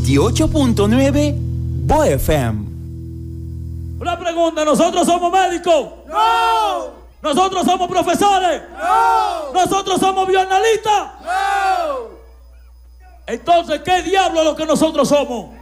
98.9 BoFM. Una pregunta, ¿nosotros somos médicos? ¡No! ¿Nosotros somos profesores? ¡No! ¿Nosotros somos bioanalistas? ¡No! Entonces, ¿qué diablo es lo que nosotros somos?